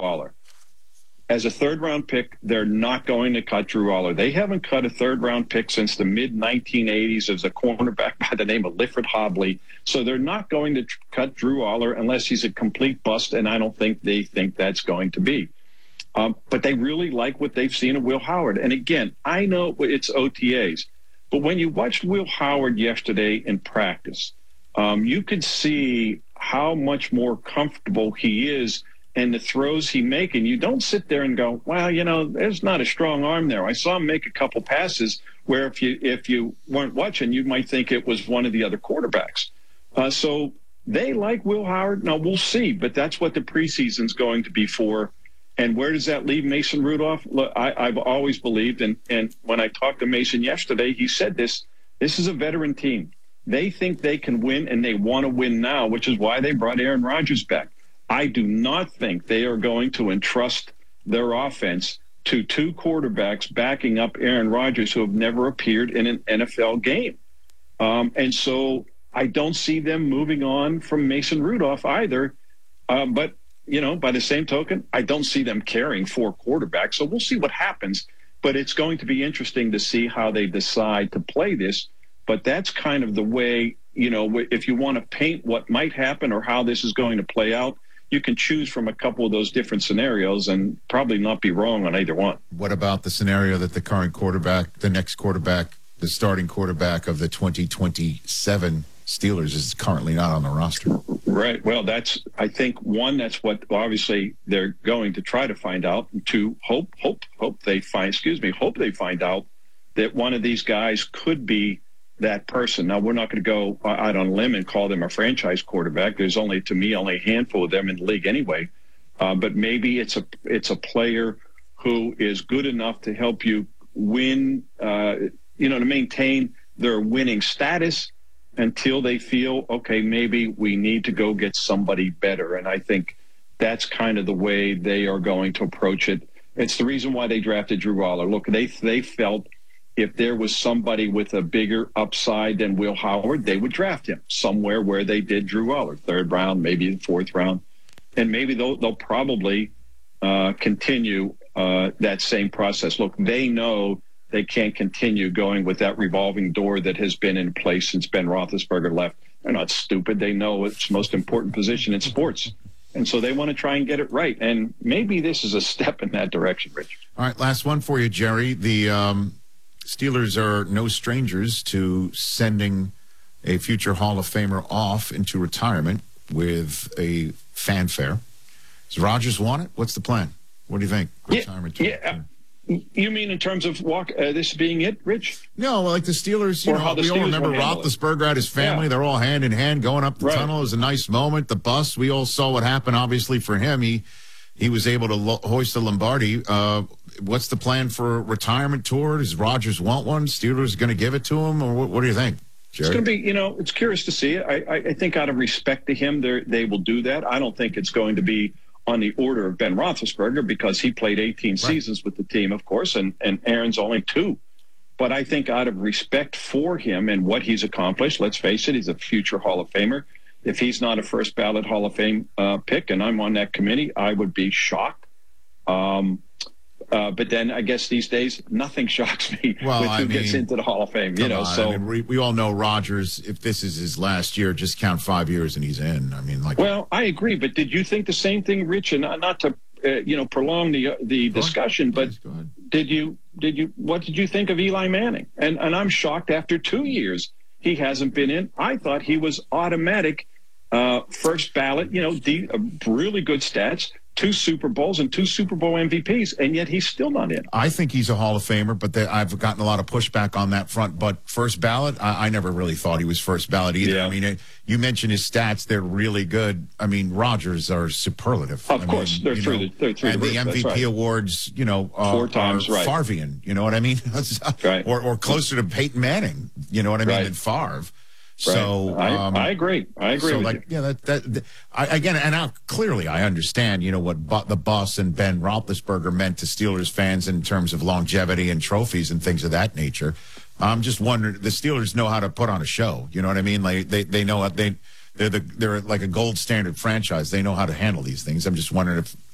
Aller. As a third-round pick, they're not going to cut Drew Aller. They haven't cut a third-round pick since the mid-1980s as a cornerback by the name of Lifford Hobley. So they're not going to cut Drew Aller unless he's a complete bust, and I don't think they think that's going to be. But they really like what they've seen of Will Howard. And again, I know it's OTAs, but when you watched Will Howard yesterday in practice, you could see how much more comfortable he is and the throws he makes. And you don't sit there and go, well, you know, there's not a strong arm there. I saw him make a couple passes where if you weren't watching, you might think it was one of the other quarterbacks. So they like Will Howard. Now, we'll see, but that's what the preseason's going to be for. And where does that leave Mason Rudolph? Look, I've always believed, and when I talked to Mason yesterday, he said this is a veteran team. They think they can win, and they want to win now, which is why they brought Aaron Rodgers back. I do not think they are going to entrust their offense to two quarterbacks backing up Aaron Rodgers who have never appeared in an NFL game. And so I don't see them moving on from Mason Rudolph either. But, you know, by the same token, I don't see them carrying four quarterbacks. So we'll see what happens. But it's going to be interesting to see how they decide to play this. But that's kind of the way, you know, if you want to paint what might happen or how this is going to play out, you can choose from a couple of those different scenarios and probably not be wrong on either one. What about the scenario that the current quarterback, the next quarterback, the starting quarterback of the 2027 Steelers is currently not on the roster? Right. Well, I think, one, that's what obviously they're going to try to find out. Two, hope they find out that one of these guys could be that person. Now, we're not going to go out on a limb and call them a franchise quarterback. There's only a handful of them in the league anyway. But maybe it's a player who is good enough to help you win, to maintain their winning status until they feel, okay, maybe we need to go get somebody better. And I think that's kind of the way they are going to approach it. It's the reason why they drafted Drew Aller. Look, they felt if there was somebody with a bigger upside than Will Howard, they would draft him somewhere where they did Drew Aller, third round, maybe the fourth round. And maybe they'll probably continue that same process. Look, they know they can't continue going with that revolving door that has been in place since Ben Roethlisberger left. They're not stupid. They know it's the most important position in sports. And so they want to try and get it right. And maybe this is a step in that direction, Rich. All right, last one for you, Jerry. The Steelers are no strangers to sending a future Hall of Famer off into retirement with a fanfare. Does Rodgers want it? What's the plan? What do you think? Retirement. You mean in terms of this being it, Rich? No, like the Steelers, we all remember Roethlisberger had his family. Yeah. They're all hand in hand going up the tunnel. It was a nice moment. The bus, we all saw what happened, obviously, for him. He was able to hoist the Lombardi. What's the plan for a retirement tour? Does Rodgers want one? Steelers going to give it to him? Or what do you think, Jerry? It's going to be, it's curious to see. I think out of respect to him, they will do that. I don't think it's going to be on the order of Ben Roethlisberger because he played 18 seasons with the team, of course, and Aaron's only 2. But I think out of respect for him and what he's accomplished, let's face it, he's a future Hall of Famer. If he's not a first ballot Hall of Fame pick and I'm on that committee, I would be shocked. But then I guess these days nothing shocks me with who gets into the Hall of Fame. We all know Rodgers. If this is his last year, just count 5 years and he's in. Well, I agree. But did you think the same thing, Rich? And not to prolong the discussion, but what did you think of Eli Manning? And I'm shocked after 2 years he hasn't been in. I thought he was automatic first ballot. Really good stats. 2 Super Bowls and 2 Super Bowl MVPs, and yet he's still not in. I think he's a Hall of Famer, but I've gotten a lot of pushback on that front. But first ballot, I never really thought he was first ballot either. Yeah. You mentioned his stats; they're really good. Rodgers are superlative. Of course, they're through the MVP awards, 4 times, are Favrean. You know what I mean? Right. Or closer to Peyton Manning. You know what I mean? Than Favre. So I agree. I agree with you. Clearly I understand, what the bus and Ben Roethlisberger meant to Steelers fans in terms of longevity and trophies and things of that nature. I'm just wondering, the Steelers know how to put on a show. You know what I mean? Like they know they're like a gold standard franchise. They know how to handle these things. I'm just wondering if